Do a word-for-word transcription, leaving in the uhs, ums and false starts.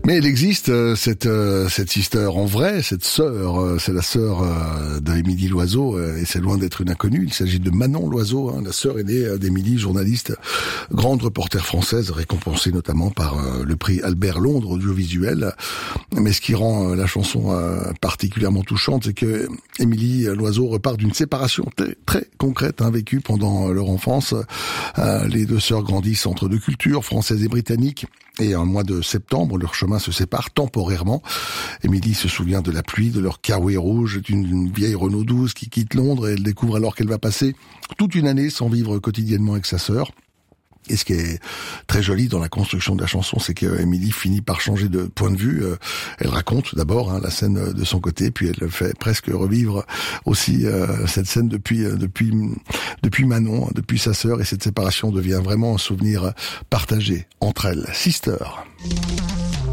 Mais il existe euh, cette euh, cette sister en vrai, cette sœur, euh, c'est la sœur euh, d'Émilie Loiseau, euh, et c'est loin d'être une inconnue. Il s'agit de Manon Loiseau, hein, la sœur aînée euh, d'Émilie, journaliste, grande reporter française, récompensée notamment par euh, le prix Albert Londres audiovisuel. Mais ce qui rend euh, la chanson euh, particulièrement touchante, c'est que Émilie Loiseau repart d'une séparation très, très concrète, hein, vécue pendant leur enfance. Euh, les deux sœurs grandissent entre deux cultures, française et britannique. Et en mois de septembre, leur chemin se sépare temporairement. Émilie se souvient de la pluie, de leur Kawaii rouge, d'une vieille Renault douze qui quitte Londres, et elle découvre alors qu'elle va passer toute une année sans vivre quotidiennement avec sa sœur. Et ce qui est très joli dans la construction de la chanson, c'est que Émilie finit par changer de point de vue. Elle raconte d'abord hein, la scène de son côté, puis elle fait presque revivre aussi euh, cette scène depuis depuis depuis Manon, depuis sa sœur, et cette séparation devient vraiment un souvenir partagé entre elles. Sister.